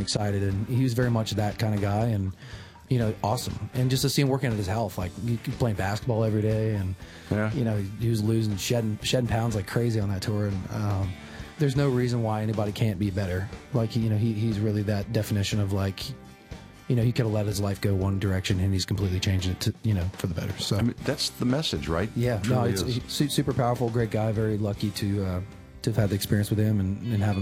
excited, and he was very much that kind of guy, and you know, awesome. And just to see him working at his health, like he playing basketball every day, and you know, he was losing, shedding pounds like crazy on that tour. And there's no reason why anybody can't be better. Like, you know, he's really that definition of, like, you know, he could have let his life go one direction, and he's completely changed it to, you know, for the better. So I mean, that's the message, right? Yeah, no, it's super powerful, great guy. Very lucky to have had the experience with him and have him